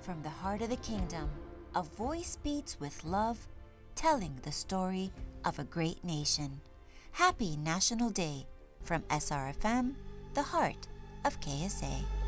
From the heart of the kingdom, a voice beats with love, telling the story of a great nation. Happy National Day from SRFM, the heart of KSA.